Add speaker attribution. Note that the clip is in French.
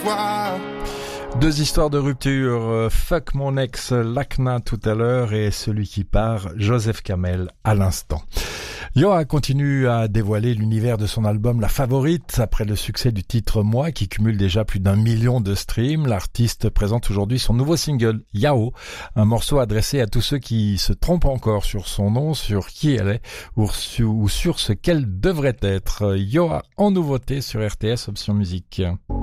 Speaker 1: fois.
Speaker 2: Deux histoires de rupture, Fuck mon ex Lacna tout à l'heure et celui qui part, Joseph Kamel à l'instant. Yoa continue à dévoiler l'univers de son album La Favorite. Après le succès du titre Moi, qui cumule déjà plus d'1 million de streams, l'artiste présente aujourd'hui son nouveau single, Yao, un morceau adressé à tous ceux qui se trompent encore sur son nom, sur qui elle est, ou sur ce qu'elle devrait être. Yoa en nouveauté sur RTS Option Musique.